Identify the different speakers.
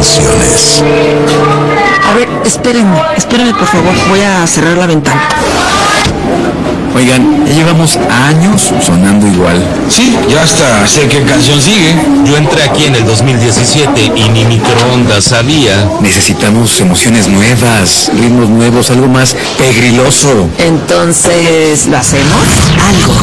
Speaker 1: emociones.
Speaker 2: A ver, espérenme por favor, voy a cerrar la ventana.
Speaker 1: Oigan, ya llevamos años sonando igual.
Speaker 3: Sí, ya hasta sé qué canción sigue.
Speaker 4: Yo entré aquí en el 2017 y ni microondas sabía.
Speaker 1: Necesitamos emociones nuevas, ritmos nuevos, algo más pegriloso.
Speaker 2: Entonces, ¿lo hacemos? Algo